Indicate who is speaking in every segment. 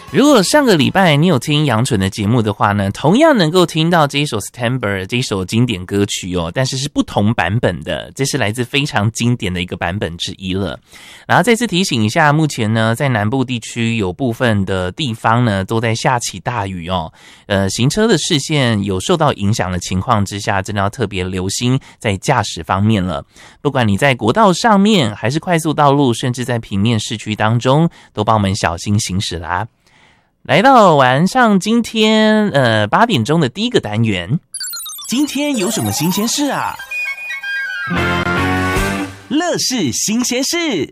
Speaker 1: 如果上个礼拜你有听杨纯的节目的话呢，同样能够听到这一首 September 这一首经典歌曲哦，但是是不同版本的，这是来自非常经典的一个版本之一了。然后再次提醒一下，目前呢在南部地区有部分的地方呢都在下起大雨哦，行车的视线有受到影响的情况之下，真的要特别留心在驾驶方面了。不管你在国道上面，还是快速道路，甚至在平面市区当中，都帮我们小心行驶啦。来到晚上今天8点钟的第一个单元，
Speaker 2: 今天有什么新鲜事啊？乐事新鲜事。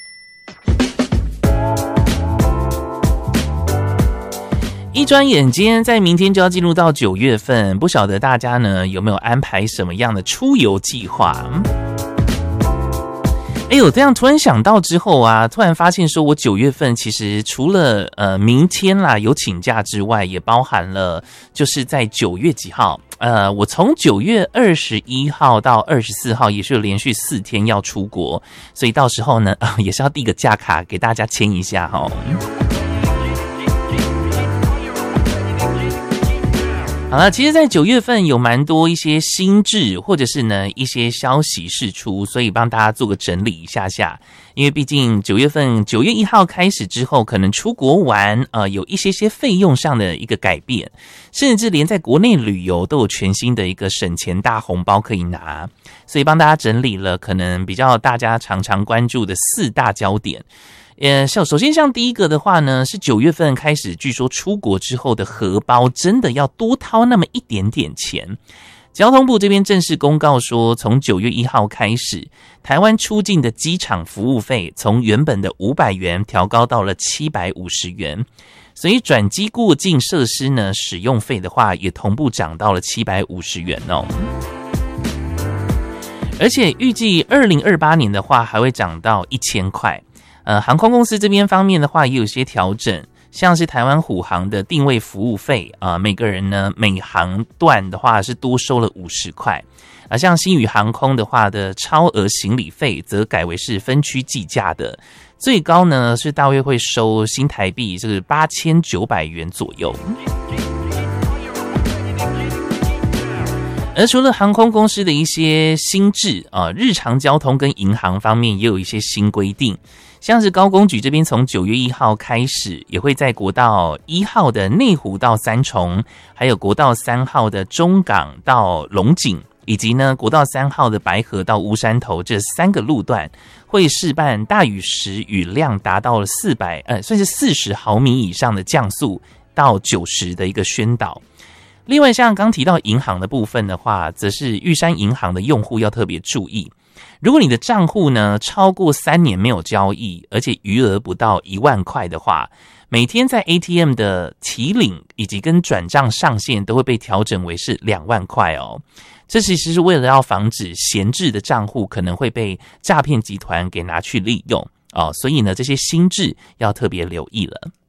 Speaker 1: 一转眼间在明天就要进入到9月份，不晓得大家呢有没有安排什么样的出游计划？我这样突然想到之后啊，突然发现说我9月份其实除了明天啦有请假之外，也包含了就是在9月几号，我从9月21号到24号也是有连续4天要出国，所以到时候呢也是要递个假卡给大家签一下齁。好了，其实在9月份有蛮多一些新制或者是呢一些消息释出，所以帮大家做个整理一下下。因为毕竟9月份9月1号开始之后，可能出国玩有一些费用上的一个改变，甚至连在国内旅游都有全新的一个省钱大红包可以拿，所以帮大家整理了可能比较大家常常关注的4大焦点。首先像第一个的话呢，是9月份开始，据说出国之后的荷包真的要多掏那么一点点钱。交通部这边正式公告说，从9月1号开始，台湾出境的机场服务费从原本的500元调高到了750元，所以转机过境设施呢使用费的话也同步涨到了750元哦。而且预计2028年的话还会涨到1000块。航空公司这边方面的话也有一些调整，像是台湾虎航的定位服务费每个人呢每航段的话是多收了50块，像星宇航空的话的超额行李费则改为是分区计价的，最高呢是大约会收新台币就是8900元左右。而除了航空公司的一些新制日常交通跟银行方面也有一些新规定，像是高工局这边从9月1号开始，也会在国道1号的内湖到三重，还有国道3号的中港到龙井，以及呢国道3号的白河到乌山头这3个路段，会示范大雨时雨量达到了算是40毫米以上的降速到90的一个宣导。另外像刚提到银行的部分的话，则是玉山银行的用户要特别注意，如果你的账户呢超过3年没有交易，而且余额不到1万块的话，每天在 ATM 的提领以及跟转账上限都会被调整为是2万块哦。这其实是为了要防止闲置的账户可能会被诈骗集团给拿去利用所以呢这些新制要特别留意了。